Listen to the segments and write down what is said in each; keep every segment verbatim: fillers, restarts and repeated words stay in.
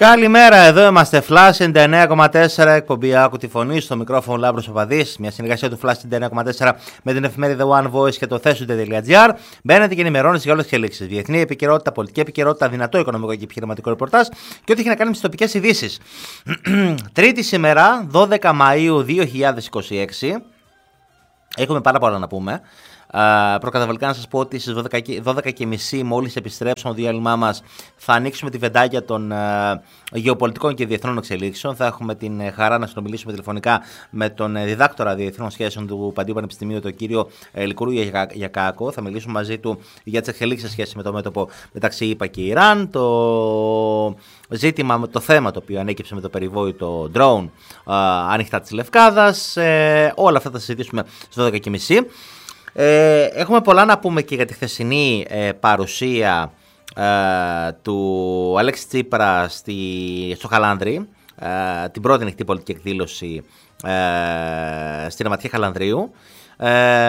Καλημέρα, εδώ είμαστε. Flash ενενήντα εννέα κόμμα τέσσερα, εκπομπή Άκου τη Φωνή, στο μικρόφωνο Λάμπρος Παπαδής. Μια συνεργασία του Flash ενενήντα εννέα κόμμα τέσσερα με την εφημερίδα One Voice και το θέσουντε τελεία τζι άρ. Μπαίνετε και ενημερώνεστε για όλες τις εξελίξεις. Διεθνή επικαιρότητα, πολιτική επικαιρότητα, δυνατό οικονομικό και επιχειρηματικό ρεπορτάζ και ό,τι έχει να κάνει με τις τοπικές ειδήσεις. Τρίτη σήμερα, δώδεκα Μαΐου δύο χιλιάδες είκοσι έξι. Έχουμε πάρα πολλά να πούμε. Uh, προκαταβολικά να σας πω ότι στις δώδεκα και μισή μόλις επιστρέψουμε το διάλειμμά μας θα ανοίξουμε τη βεντάκια των uh, γεωπολιτικών και διεθνών εξελίξεων. Θα έχουμε την uh, χαρά να συνομιλήσουμε τηλεφωνικά με τον uh, διδάκτορα διεθνών σχέσεων του Παντίου Πανεπιστημίου, τον κύριο uh, Λικουρού Γιακάκο. Θα μιλήσουμε μαζί του για τις εξελίξεις σε σχέση με το μέτωπο μεταξύ ΗΠΑ και Ιράν, το ζήτημα, το θέμα το οποίο ανέκυψε με το περιβόητο drone uh, ανοιχτά της Λευκάδας. Uh, όλα αυτά θα συζητήσουμε στις δώδεκα και μισή. Ε, έχουμε πολλά να πούμε και για τη χθεσινή ε, παρουσία ε, του Αλέξη Τσίπρα στη, στο Χαλάνδρη, ε, την πρώτη ανοιχτή πολιτική εκδήλωση ε, στην Αματιά Χαλανδρίου. Ε,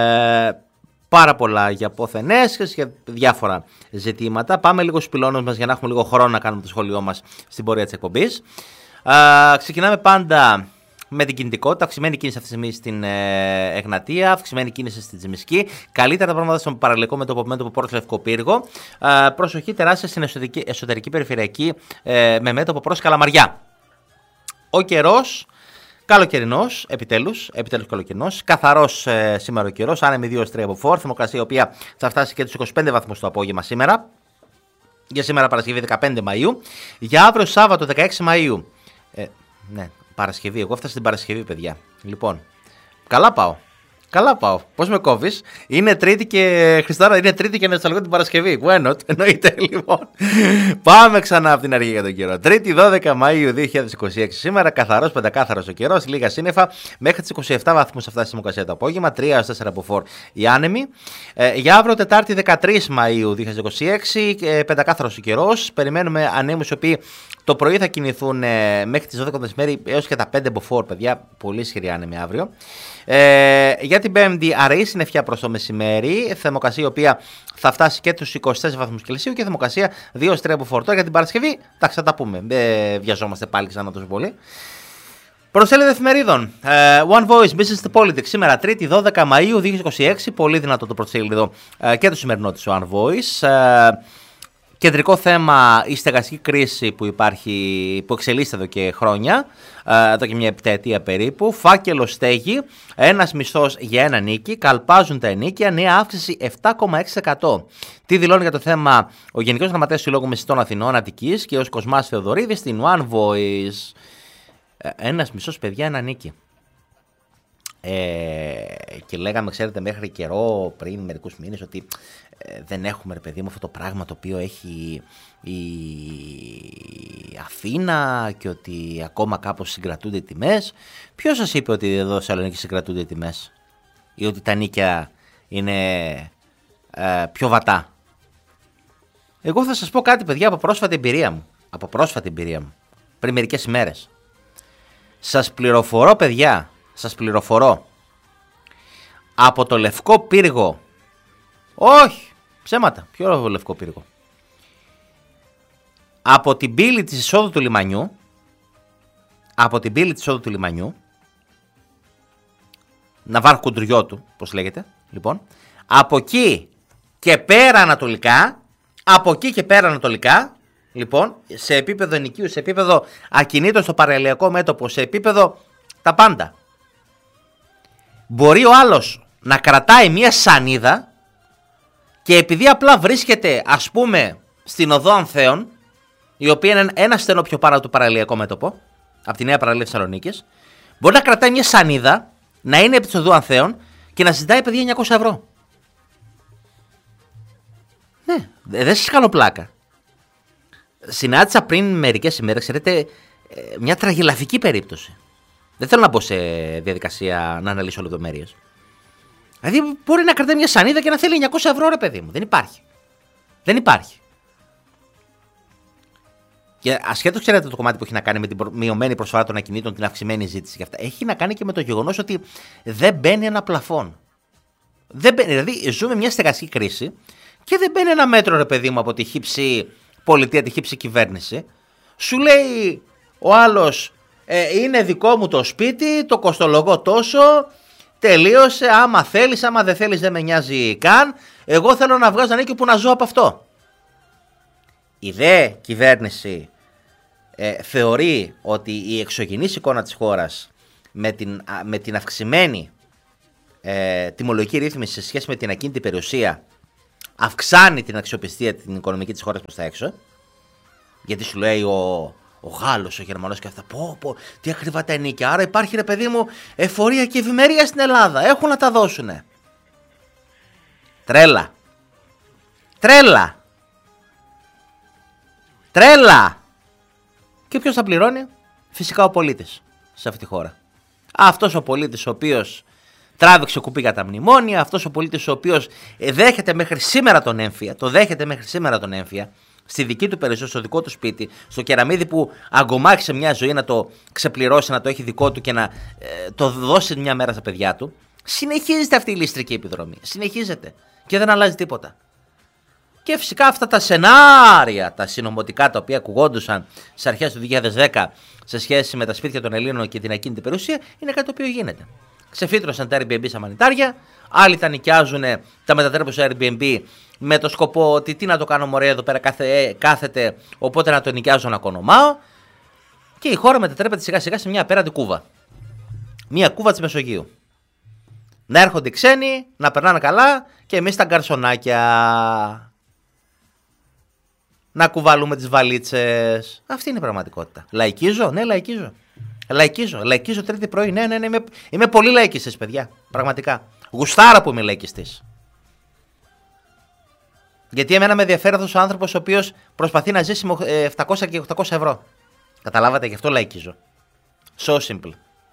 πάρα πολλά για πόθενες και για διάφορα ζητήματα. Πάμε λίγο στους πυλώνες μας για να έχουμε λίγο χρόνο να κάνουμε το σχόλιο μας στην πορεία της εκπομπής. Ε, ξεκινάμε πάντα με την κινητικότητα, αυξημένη κίνηση αυτή τη στιγμή στην ε, Εγνατία, αυξημένη κίνηση στην Τσιμισκή. Καλύτερα τα πράγματα στον παραλιακό μέτωπο μέτωπο Πόρος Λευκοπύργο. Ε, προσοχή τεράστια στην εσωτερική, εσωτερική περιφερειακή ε, με μέτωπο προς Καλαμαριά. Ο καιρός, καλοκαιρινός, επιτέλους, επιτέλους καλοκαιρινός. Καθαρός ε, σήμερα ο καιρός, άνεμη δύο τρία από φορ. Θερμοκρασία η οποία θα φτάσει και τους είκοσι πέντε βαθμούς το απόγευμα σήμερα. Για σήμερα Παρασκευή δεκαπέντε Μαΐου. Για αύριο Σάββατο δεκαέξι Μαΐου. Ε, ναι. Παρασκευή, εγώ έφτασα την Παρασκευή, παιδιά. Λοιπόν, καλά πάω. Καλά πάω. Πώς με κόβεις? Είναι Τρίτη και Χριστάρα, είναι Τρίτη και Νεσταλγό την Παρασκευή. Why not? Εννοείται, λοιπόν. Πάμε ξανά από την αρχή για τον καιρό. Τρίτη δώδεκα Μαΐου δύο χιλιάδες είκοσι έξι σήμερα, καθαρός πεντακάθαρος ο καιρός, λίγα σύννεφα, μέχρι τις είκοσι επτά βαθμούς θα φτάσει η θερμοκρασία το απόγευμα, τρία έως τέσσερα από φορ η άνεμη. Ε, για αύριο Τετάρτη δεκατρείς Μαΐου δύο χιλιάδες είκοσι έξι, ε, πεντακάθαρος ο καιρός. Περιμένουμε ανέμους οι οποίοι το πρωί θα κινηθούν ε, μέχρι τις δώδεκα το μεσημέρι έως και τα πέντε από φορ, παιδιά. Πολύ ισχυρή άνεμη αύριο. Ε, για την Πέμπτη, αραιή συννεφιά προς το μεσημέρι. Θερμοκρασία η οποία θα φτάσει και τους είκοσι τέσσερις βαθμούς Κελσίου και θερμοκρασία δύο έως τρία από φορ. Τώρα για την Παρασκευή, εντάξει, θα τα πούμε. Δεν βιαζόμαστε πάλι ξανά τόσο πολύ. Προσέλιδα εφημερίδων. Uh, One Voice, Business to Politics. Σήμερα, Τρίτη δώδεκα Μαΐου δύο χιλιάδες είκοσι έξι. Πολύ δυνατό το πρωτοσέλιδο uh, και το σημερινό της One Voice. Uh, Κεντρικό θέμα η στεγαστική κρίση που υπάρχει, που εξελίσσεται εδώ και χρόνια, εδώ και μια επταετία περίπου. Φάκελο στέγη, ένας μισθός για ένα νίκη, καλπάζουν τα ενίκια, νέα αύξηση επτά κόμμα έξι τοις εκατό. Τι δηλώνει για το θέμα ο Γενικός Γραμματέας του Συλλόγου Μεσητών Αθηνών Αττικής και ο Κοσμάς Θεοδωρίδης στην One Voice. Ένας μισθός, παιδιά, ένα νίκη. Ε, και λέγαμε, ξέρετε, μέχρι καιρό, πριν μερικούς μήνες, ότι ε, δεν έχουμε, ρε παιδί μου, αυτό το πράγμα το οποίο έχει η Αθήνα και ότι ακόμα κάπως συγκρατούνται οι τιμές. Ποιος σας είπε ότι εδώ στη Θεσσαλονίκη συγκρατούνται οι τιμές ή ότι τα νίκια είναι ε, πιο βατά? Εγώ θα σας πω κάτι, παιδιά, από πρόσφατη εμπειρία μου. Από πρόσφατη εμπειρία μου. Πριν μερικές ημέρες. Σας πληροφορώ, παιδιά, σας πληροφορώ. Από το Λευκό Πύργο. Όχι, ψέματα. Ποιο Λευκό Πύργο? Από την πύλη της εισόδου του λιμανιού. Από την πύλη της εισόδου του λιμανιού. Ναβάρχου Κουντουριώτου, πώς λέγεται. Λοιπόν, από εκεί και πέρα ανατολικά. Από εκεί και πέρα ανατολικά. Λοιπόν, σε επίπεδο ενοικίου, σε επίπεδο ακινήτων στο παραλιακό μέτωπο, σε επίπεδο τα πάντα. Μπορεί ο άλλος να κρατάει μια σανίδα και επειδή απλά βρίσκεται, ας πούμε, στην οδό Ανθέων, η οποία είναι ένα στενό πιο πάνω από το παραλιακό μέτωπο, από τη νέα παραλία Θεσσαλονίκης, μπορεί να κρατάει μια σανίδα, να είναι επί της οδού Ανθέων και να ζητάει, παιδιά, εννιακόσια ευρώ. Ναι, δεν σας κάνω πλάκα. Συνάντησα πριν μερικές ημέρες, ξέρετε, μια τραγελαφική περίπτωση. Δεν θέλω να μπω σε διαδικασία να αναλύσω λεπτομέρειες. Δηλαδή, μπορεί να κρατάει μια σανίδα και να θέλει εννιακόσια ευρώ, ρε παιδί μου. Δεν υπάρχει. Δεν υπάρχει. Και ασχέτως, ξέρετε, το κομμάτι που έχει να κάνει με την μειωμένη προσφορά των ακινήτων, την αυξημένη ζήτηση και αυτά, έχει να κάνει και με το γεγονός ότι δεν μπαίνει ένα πλαφόν. Δεν μπαίνει, δηλαδή, ζούμε μια στεγαστική κρίση και δεν μπαίνει ένα μέτρο, ρε παιδί μου, από τη χύψη πολιτεία, τη χύψη κυβέρνηση, Σου λέει ο άλλος, ε, είναι δικό μου το σπίτι, το κοστολογώ τόσο, τελείωσε, άμα θέλεις, άμα δεν θέλεις δεν με νοιάζει καν, εγώ θέλω να βγάζω νίκη που να ζω από αυτό. Η δε κυβέρνηση ε, θεωρεί ότι η εξωγενής εικόνα της χώρας με την, με την αυξημένη ε, τιμολογική ρύθμιση σε σχέση με την ακίνητη περιουσία αυξάνει την αξιοπιστία την οικονομική της χώρας προς τα έξω, γιατί σου λέει ο, ο Γάλλος, ο Γερμανός και αυτά, πω πω, τι ακριβά τα ενίκια, άρα υπάρχει ρε παιδί μου εφορία και ευημερία στην Ελλάδα, έχουν να τα δώσουνε. Τρέλα. Τρέλα. Τρέλα. Και ποιος θα πληρώνει? Φυσικά ο πολίτης σε αυτή τη χώρα. Αυτός ο πολίτης ο οποίος τράβηξε κουπί για τα μνημόνια, αυτός ο πολίτης ο οποίος δέχεται μέχρι σήμερα τον έμφυα, το δέχεται μέχρι σήμερα τον έμφυα, στη δική του περιουσία, στο δικό του σπίτι, στο κεραμίδι που αγκομάχησε μια ζωή να το ξεπληρώσει, να το έχει δικό του και να ε, το δώσει μια μέρα στα παιδιά του. Συνεχίζεται αυτή η ληστρική επιδρομή. Συνεχίζεται και δεν αλλάζει τίποτα. Και φυσικά αυτά τα σενάρια, τα συνωμοτικά τα οποία ακουγόντουσαν στις αρχές του δύο χιλιάδες δέκα σε σχέση με τα σπίτια των Ελλήνων και την ακίνητη περιουσία, είναι κάτι το οποίο γίνεται. Ξεφύτρωσαν τα Airbnb σαν μανιτάρια, άλλοι τα νοικιάζουν, τα μετατρέπουν σε Airbnb με το σκοπό ότι τι να το κάνω μωρέ εδώ πέρα κάθε, κάθεται, οπότε να το νοικιάζω να κονομάω, και η χώρα μετατρέπεται σιγά σιγά σε μια απέραντη κούβα. Μια κούβα της Μεσογείου. Να έρχονται οι ξένοι, να περνάνε καλά και εμείς τα γκαρσονάκια να κουβαλούμε τις βαλίτσες. Αυτή είναι η πραγματικότητα. Λαϊκίζω, ναι, λαϊκίζω. Λαϊκίζω, λαϊκίζω τρίτη πρωί. Ναι, ναι, ναι, είμαι, είμαι πολύ λαϊκιστής, παιδιά. Πραγματικά. Γουστάρα που είμαι λαϊκιστής. Γιατί εμένα με ενδιαφέρει αυτός ο άνθρωπος ο οποίος προσπαθεί να ζήσει με επτακόσια και οκτακόσια ευρώ. Καταλάβατε, γι' αυτό λαϊκίζω. So simple.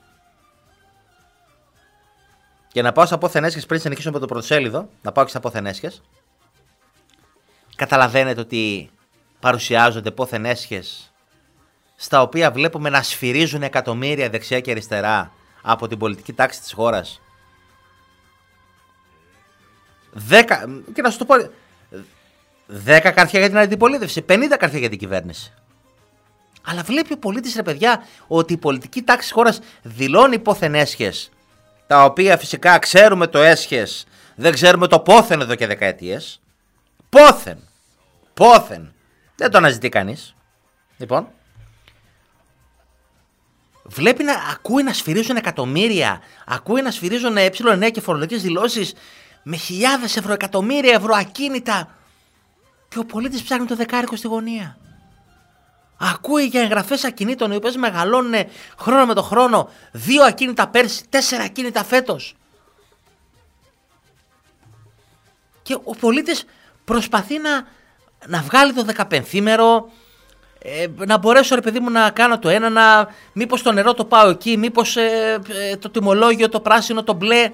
Και να πάω στα πόθενέσχες πριν συνεχίσω με το πρωτοσέλιδο, να πάω και στα πόθενέσχες. Καταλαβαίνετε ότι παρουσιάζονται πόθενέσχες στα οποία βλέπουμε να σφυρίζουν εκατομμύρια δεξιά και αριστερά από την πολιτική τάξη της χώρας. Δέκα, και να σου το πω, δέκα καρφιά για την αντιπολίτευση, πενήντα καρφιά για την κυβέρνηση. Αλλά βλέπει ο πολίτης, ρε παιδιά, ότι η πολιτική τάξη της χώρας δηλώνει πόθενέσχες, τα οποία φυσικά ξέρουμε το έσχες, δεν ξέρουμε το πόθεν εδώ και δεκαετίες. Πόθεν. Πόθεν. Δεν το αναζητεί κανείς. Λοιπόν, βλέπει να ακούει να σφυρίζουν εκατομμύρια, ακούει να σφυρίζουν ε νέα και φορολογικές δηλώσεις με χιλιάδες ευρώ, εκατομμύρια ευρώ ακίνητα, και ο πολίτης ψάχνει το δεκάρικο στη γωνία. Ακούει για εγγραφές ακινήτων οι οποίες μεγαλώνουν χρόνο με το χρόνο, δύο ακίνητα πέρσι, τέσσερα ακίνητα φέτος. Και ο πολίτης προσπαθεί να, να βγάλει το δεκαπενθήμερο, ε, να μπορέσω ρε παιδί μου να κάνω το ένα, να, μήπως το νερό το πάω εκεί, μήπως ε, ε, το τιμολόγιο, το πράσινο, το μπλε.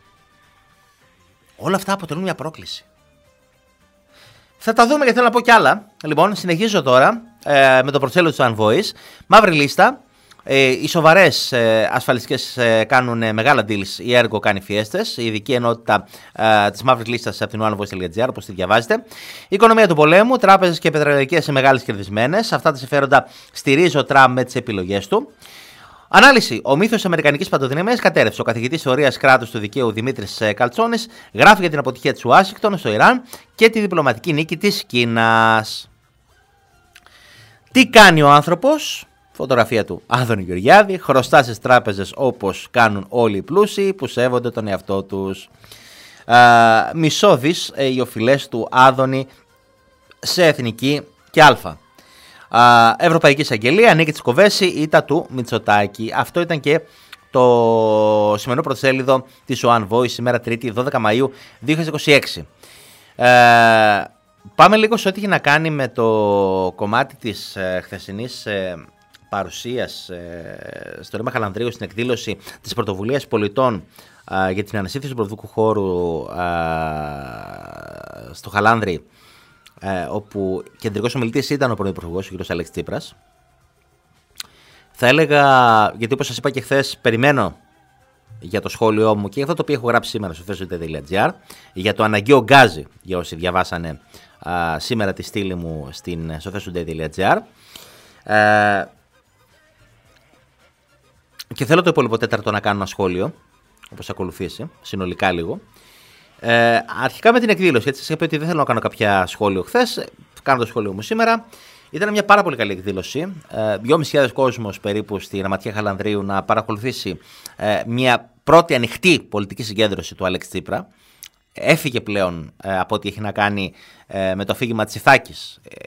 Όλα αυτά αποτελούν μια πρόκληση. Θα τα δούμε και θέλω να πω κι άλλα. Λοιπόν, συνεχίζω τώρα ε, με το πρωτοσέλιδο του Unvoice. Μαύρη λίστα. Ε, οι σοβαρές ε, ασφαλιστικές ε, κάνουν ε, μεγάλα deals. Η Ergo κάνει φιέστες. Η ειδική ενότητα ε, της μαύρης λίστας από την onevoice.gr, όπως τη διαβάζετε. Η οικονομία του πολέμου. Τράπεζες και πετρελαϊκές σε μεγάλες κερδισμένες. Αυτά τα συμφέροντα στηρίζει ο Τραμπ με τις επιλογές του. Ανάλυση. Ο μύθος της Αμερικανικής παντοδυναμίας κατέρευσε. Ο καθηγητής θεωρίας κράτους του δικαίου Δημήτρης Καλτσόνης γράφει για την αποτυχία της Ουάσιγκτον στο Ιράν και τη διπλωματική νίκη της Κίνας. Τι κάνει ο άνθρωπος? Φωτογραφία του Άδωνη Γεωργιάδη. Χρωστά στις τράπεζες όπως κάνουν όλοι οι πλούσιοι που σέβονται τον εαυτό τους. Μισό δις ε, οι οφειλές του Άδωνη σε Εθνική και Αλφα. Uh, Ευρωπαϊκή Εισαγγελία, νίκη της Κοβέση, ήττα του Μητσοτάκη. Αυτό ήταν και το σημερινό πρωτοσέλιδο της One Voice σήμερα Τρίτη δώδεκα Μαΐου δύο χιλιάδες είκοσι έξι. Uh, πάμε λίγο σε ό,τι έχει να κάνει με το κομμάτι της uh, χθεσινής uh, παρουσίας uh, στο Ρήμα Χαλανδρίου στην εκδήλωση της Πρωτοβουλίας Πολιτών uh, για την ανασύνθεση του πρωτοδικού χώρου uh, στο Χαλάνδρι, Ε, όπου κεντρικός ομιλητής ήταν ο πρωθυπουργός, ο κ. Αλέξης Τσίπρας. Θα έλεγα, γιατί όπως σας είπα και χθες, περιμένω για το σχόλιο μου και για αυτό το οποίο έχω γράψει σήμερα στο facebook.gr για το αναγκαίο γκάζι, για όσοι διαβάσανε α, σήμερα τη στήλη μου στην, στο facebook.gr. Ε, και θέλω το υπόλοιπο τέταρτο να κάνω ένα σχόλιο, όπως ακολουθήσει, συνολικά λίγο. Ε, αρχικά με την εκδήλωση, έτσι σας είπα ότι δεν θέλω να κάνω κάποια σχόλιο χθες, κάνω το σχόλιο μου σήμερα. Ήταν μια πάρα πολύ καλή εκδήλωση. δυόμισι χιλιάδες κόσμος περίπου στην Αματιά Χαλανδρίου να παρακολουθήσει ε, μια πρώτη ανοιχτή πολιτική συγκέντρωση του Αλέξη Τσίπρα. Έφυγε πλέον ε, από ό,τι έχει να κάνει ε, με το αφήγημα της Ιθάκης